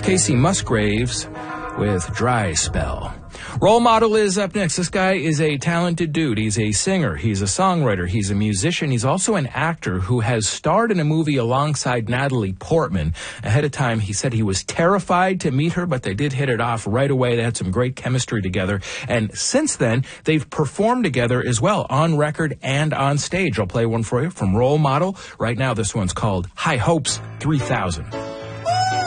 Casey Musgraves with Dry Spell. Role Model is up next. This guy is a talented dude. He's a singer. He's a songwriter. He's a musician. He's also an actor who has starred in a movie alongside Natalie Portman. Ahead of time, he said he was terrified to meet her, but they did hit it off right away. They had some great chemistry together. And since then, they've performed together as well, on record and on stage. I'll play one for you from Role Model. Right now, this one's called High Hopes 3000.